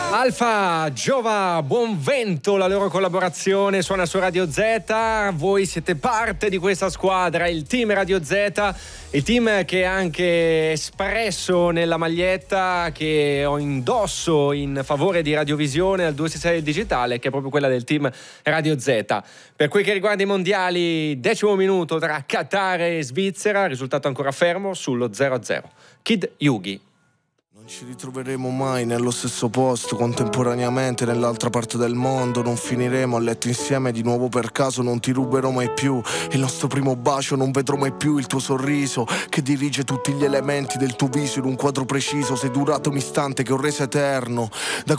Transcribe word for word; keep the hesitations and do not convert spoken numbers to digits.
Alfa, Giova, Buonvento, la loro collaborazione suona su Radio Z. Voi siete parte di questa squadra, il team Radio Z, il team che è anche espresso nella maglietta che ho indosso in favore di Radiovisione al duecentosessantasei del digitale, che è proprio quella del team Radio Z. Per quel che riguarda i mondiali, decimo minuto tra Qatar e Svizzera, risultato ancora fermo sullo zero a zero. Kid Yugi. Ci ritroveremo mai nello stesso posto, contemporaneamente nell'altra parte del mondo. Non finiremo a letto insieme di nuovo per caso. Non ti ruberò mai più il nostro primo bacio. Non vedrò mai più il tuo sorriso che dirige tutti gli elementi del tuo viso in un quadro preciso. Sei durato un istante che ho reso eterno. Da